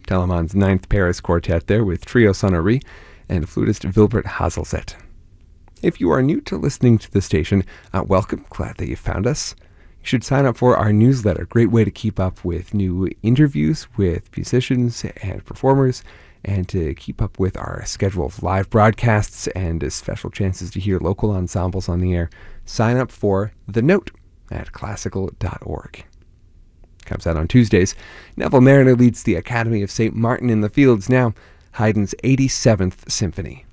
Telemann's Ninth Paris Quartet there with Trio Sonnerie and flutist Wilbert Hazelset. If you are new to listening to the station, welcome. Glad that you found us. You should sign up for our newsletter. Great way to keep up with new interviews with musicians and performers, and to keep up with our schedule of live broadcasts and special chances to hear local ensembles on the air. Sign up for The Note at classical.org. Comes out on Tuesdays. Neville Marriner leads the Academy of St. Martin in the Fields now, Haydn's 87th Symphony.